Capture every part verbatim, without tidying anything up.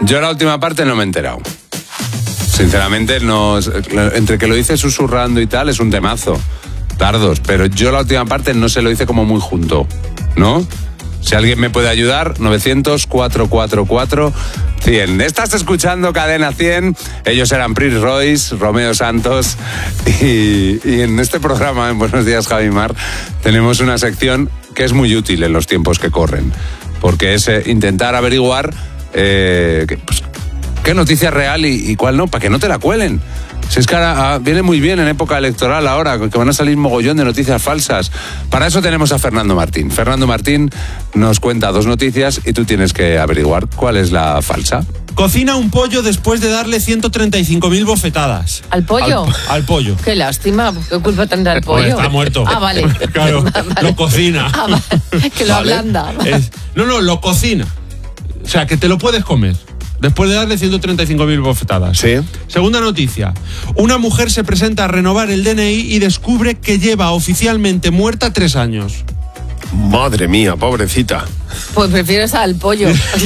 Yo la última parte no me he enterado. Sinceramente, no, entre que lo dice susurrando y tal, es un temazo. Tardos, pero yo la última parte no se lo hice como muy junto, ¿no? Si alguien me puede ayudar, novecientos, cuatrocientos cuarenta y cuatro, cien. Estás escuchando Cadena cien, ellos eran Prince Royce, Romeo Santos, y, y en este programa, en Buenos Días, Javi Mar, tenemos una sección que es muy útil en los tiempos que corren, porque es eh, intentar averiguar eh, que, pues, qué noticia es real y, y cuál no, para que no te la cuelen. Si es que ahora, ah, viene muy bien en época electoral ahora, que van a salir mogollón de noticias falsas. Para eso tenemos a Fernando Martín. Fernando Martín nos cuenta dos noticias y tú tienes que averiguar cuál es la falsa. Cocina un pollo después de darle ciento treinta y cinco mil bofetadas. ¿Al pollo? Al, al pollo. Qué lástima, ¿qué culpa tendrá el pollo? Pues está muerto. Ah, vale. Claro, vale. Lo cocina. Ah, vale. Que lo ¿Vale? ablanda. Es, no, no, lo cocina. O sea, que te lo puedes comer. Después de darle ciento treinta y cinco mil bofetadas. Sí. Segunda noticia. Una mujer se presenta a renovar el D N I y descubre que lleva oficialmente muerta tres años. Madre mía, pobrecita. Pues prefiero esa al pollo.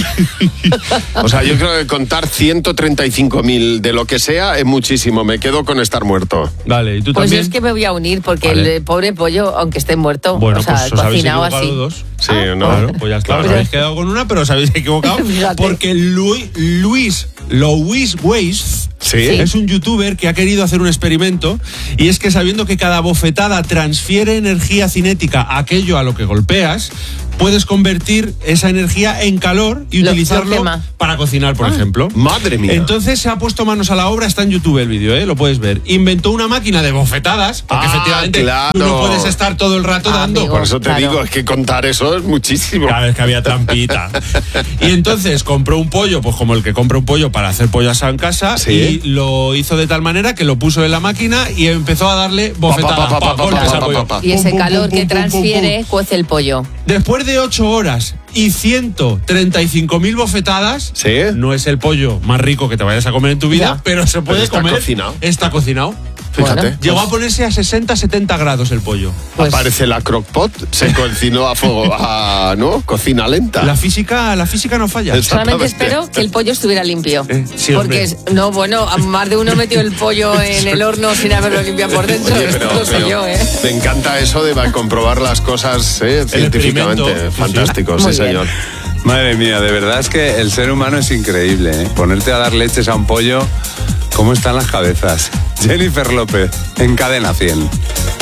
O sea, yo creo que contar ciento treinta y cinco mil de lo que sea es muchísimo. Me quedo con estar muerto. Vale, ¿y tú Pues también? es que me voy a unir porque Vale. el pobre pollo, aunque esté muerto, Bueno, o sea, pues os habéis cocinado equivocado así. dos. Sí, Ah, no, Claro, pues ya está. Claro. Os habéis quedado con una, pero os habéis equivocado. Fíjate. Porque Luis, Luis Louis Weiss Sí. es un youtuber que ha querido hacer un experimento, y es que sabiendo que cada bofetada transfiere energía cinética a aquello a lo que golpeas, puedes convertir esa energía en calor y Lo- utilizarlo lo quema. para cocinar, por Ah. ejemplo. Madre mía. Entonces se ha puesto manos a la obra, está en YouTube el vídeo, ¿eh? Lo puedes ver. Inventó una máquina de bofetadas, porque Ah, efectivamente claro. tú no puedes estar todo el rato Ah, dando. amigo. Por eso te Claro. digo, es que contar eso es muchísimo. Cada vez que había trampita. Y entonces compró un pollo, pues como el que compra un pollo para hacer pollo asado en casa, Sí. y lo hizo de tal manera que lo puso en la máquina y empezó a darle bofetadas. Pa, pa, pa, pa, pa, golpes pa, al pa, pollo. pa, pa. Y ese Pum, pum, calor pum, que pum, pum, pum, transfiere pum. cuece el pollo. Después de ocho horas y ciento treinta y cinco mil bofetadas, Sí. no es el pollo más rico que te vayas a comer en tu vida, Ya. pero se puede Pero está comer. cocinado. Está cocinado. Fíjate. Bueno. Llegó a ponerse a sesenta setenta grados el pollo. Pues- Aparece la crockpot, se cocinó a fuego, a, ¿no? Cocina lenta. La física, la física no falla. Es- Solamente Exactamente. espero que el pollo estuviera limpio. Eh, sí, porque, hombre. es- no, bueno, a más de uno metió el pollo en el horno sin haberlo limpiado por dentro. Oye, Esto pero, lo sé pero yo, ¿eh? me encanta eso de comprobar las cosas ¿eh? científicamente. experimento, sí, Fantástico, sí. sí, Muy bien. señor. Madre mía, de verdad es que el ser humano es increíble, ¿eh? Ponerte a dar leches a un pollo, ¿cómo están las cabezas? Jennifer López, en Cadena cien.